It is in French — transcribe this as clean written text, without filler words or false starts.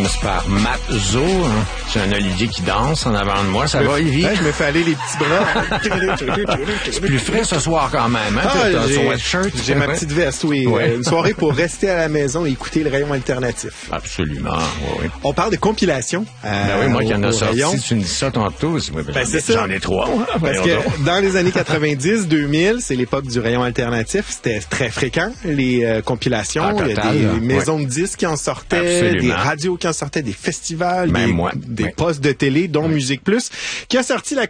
commence par Matt Zo. Hein. C'est un Olivier qui danse en avant de moi. Ça va, Olivier? Ouais, je me fais aller les petits bras. C'est plus frais ce soir quand même. Hein? T'as ton sweatshirt. J'ai ma petite veste, oui. Ouais. Une soirée pour rester à la maison et écouter le rayon alternatif. Absolument, oui. On parle de compilation. Ben oui, moi qui en ai sorti, rayon. tu me dis ça tantôt. C'est ça. J'en ai 3. Parce que dans les années 90-2000, c'est l'époque du rayon alternatif. C'était très fréquent, les compilations. Total, il y a des maisons de disques qui en sortaient, Absolument. des radios qui en sortaient, des festivals, Même moi. des postes de télé, dont Musique Plus, qui a sorti la